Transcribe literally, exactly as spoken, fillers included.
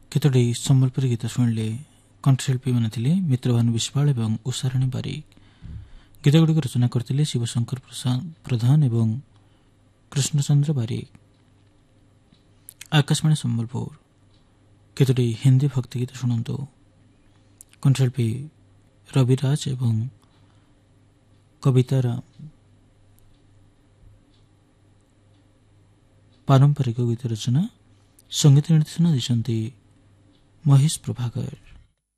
କେତୋଟି ସମ୍ବଲପୁରୀ ଗୀତ ଶୁଣିଲେ। କଣ୍ଠଶିଳ୍ପୀ ମାନେ ଥିଲେ ମିତ୍ରଭାନୁ ବିଶ୍ୱାଳ ଏବଂ ଉଷାରାଣୀ ବାରିକ। ଗୀତଗୁଡ଼ିକ ରଚନା କରିଥିଲେ ଶିବଶଙ୍କର ପ୍ରଧାନ ଏବଂ କୃଷ୍ଣଚନ୍ଦ୍ର ବାରିକ। ଆକାଶବାଣୀ ସମ୍ବଲପୁର। କେତୋଟି ହିନ୍ଦୀ ଭକ୍ତି ଗୀତ ଶୁଣନ୍ତୁ। କଣ୍ଠଶିଳ୍ପୀ ରବିରାଜ ଏବଂ କବିତାରାମ। ପାରମ୍ପରିକ ଗୀତ ରଚନା ସଙ୍ଗୀତ ନିର୍ଦ୍ଦେଶନା ଦେଇଛନ୍ତି ମହେଶ ପ୍ରଭାକର।